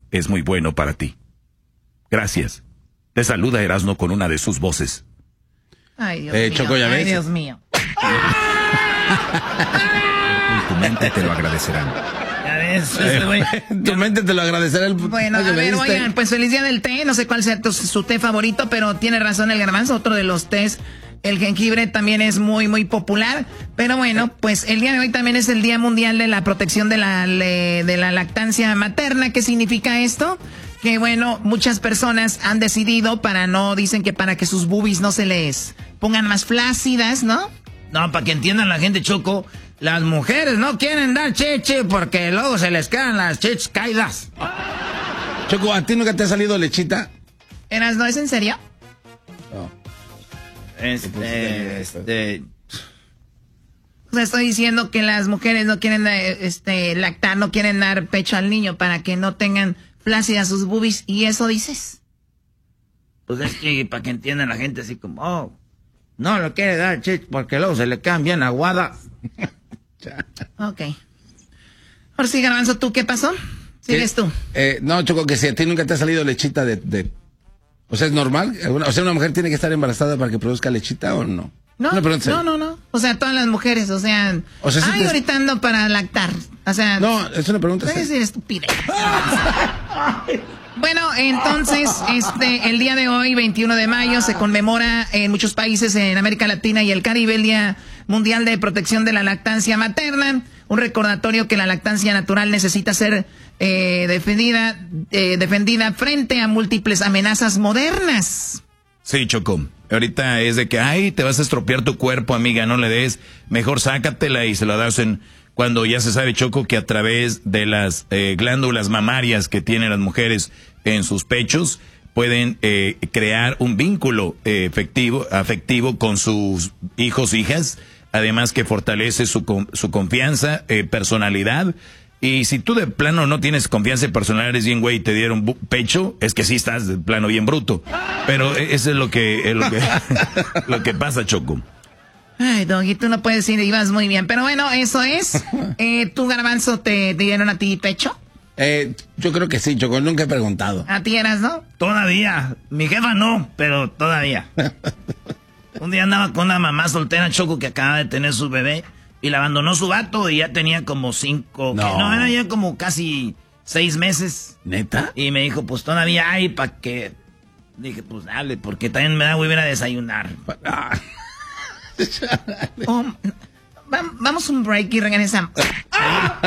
es muy bueno para ti. Gracias. Te saluda Erasmo con una de sus voces. Ay, Dios mío. Choco, ¿ya ves? Ay, Dios mío. Tu mente te lo agradecerán. Ya ves, güey. Tu mente te lo agradecerá el... Bueno, a ver, oigan, pues feliz día del té. No sé cuál sea su té favorito, pero tiene razón el Garbanzo. Otro de los tés, el jengibre, también es muy, muy popular. Pero bueno, pues el día de hoy también es el Día Mundial de la Protección de la Lactancia Materna. ¿Qué significa esto? Que bueno, muchas personas han decidido dicen que para que sus boobies no se les pongan más flácidas, ¿no? No, para que entiendan la gente, Choco, las mujeres no quieren dar chichi porque luego se les quedan las chichis caídas. Choco, ¿a ti nunca te ha salido lechita? ¿No es en serio? No. O sea, estoy diciendo que las mujeres no quieren lactar, no quieren dar pecho al niño para que no tengan flácidas sus boobies, ¿y eso dices? Pues es que para que entiendan la gente así como, no lo quiere dar chichi porque luego se le quedan bien aguadas. Ok. Ahora sí, Garbanzo, ¿tú qué pasó? ¿Sigues tú? No, Choco, que si a ti nunca te ha salido lechita de... O sea, ¿es normal? O sea, ¿una mujer tiene que estar embarazada para que produzca lechita o no? No. O sea, todas las mujeres, o sea si ahorita ando para lactar. O sea... No, es una pregunta. Es decir, estupidez. Bueno, entonces, el día de hoy, 21 de mayo, se conmemora en muchos países en América Latina y el Caribe el Día Mundial de Protección de la Lactancia Materna. Un recordatorio que la lactancia natural necesita ser defendida frente a múltiples amenazas modernas. Sí, Choco. Ahorita es de que, ay, te vas a estropear tu cuerpo, amiga, no le des. Mejor sácatela y se la das cuando ya se sabe, Choco, que a través de las glándulas mamarias que tienen las mujeres en sus pechos, pueden crear un vínculo afectivo con sus hijos, hijas, además que fortalece su confianza, personalidad. Y si tú de plano no tienes confianza en personal, eres bien güey y te dieron pecho, es que sí estás de plano bien bruto. Pero eso es lo que lo que pasa, Choco. Ay, Doggy, tú no puedes ir, ibas muy bien. Pero bueno, eso es. ¿Tú, Garbanzo, te dieron a ti pecho? Yo creo que sí, Choco, nunca he preguntado. ¿A ti eras, no? Todavía. Mi jefa no, pero todavía. Un día andaba con una mamá soltera, Choco, que acaba de tener su bebé. Y la abandonó su vato y ya tenía como 5... No, era ya como casi 6 meses. ¿Neta? Y me dijo, pues todavía hay para que... Dije, pues dale, porque también me da muy bien a desayunar. Vamos un break y regresamos.